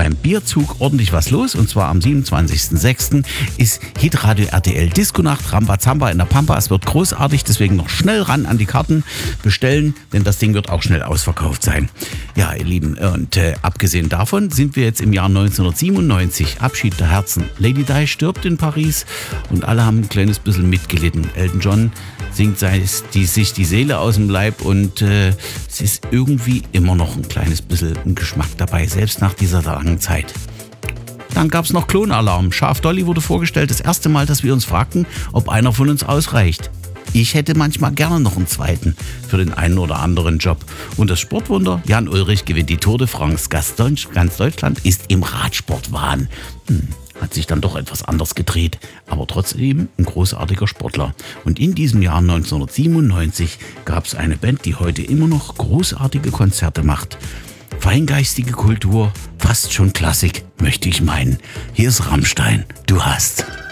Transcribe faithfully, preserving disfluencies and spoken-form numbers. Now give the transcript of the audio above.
beim Bierzug ordentlich was los. Und zwar am siebenundzwanzigsten sechsten ist Hitradio R T L Disco-Nacht, Rambazamba in der Pampa. Es wird großartig, deswegen noch schnell ran an die Karten bestellen, denn das Ding wird auch schnell ausverkauft sein. Ja, ihr Lieben, und äh, abgesehen davon sind wir jetzt im Jahr neunzehnhundertsiebenundneunzig. Abschied der Herzen. Lady Di stirbt in Paris und alle haben ein kleines bisschen mitgelitten. Elton John singt die, sich die Seele aus dem Leib und äh, es ist irgendwie immer noch ein kleines bisschen ein Geschmack dabei, selbst nach dieser langen Zeit. Dann gab es noch Klonalarm. Schaf Dolly wurde vorgestellt, das erste Mal, dass wir uns fragten, ob einer von uns ausreicht. Ich hätte manchmal gerne noch einen zweiten für den einen oder anderen Job. Und das Sportwunder, Jan Ullrich gewinnt die Tour de France. Ganz Deutschland ist im Radsportwahn. Hm, hat sich dann doch etwas anders gedreht, aber trotzdem ein großartiger Sportler. Und in diesem Jahr neunzehnhundertsiebenundneunzig gab es eine Band, die heute immer noch großartige Konzerte macht. Feingeistige Kultur, fast schon Klassik, möchte ich meinen. Hier ist Rammstein, du hast...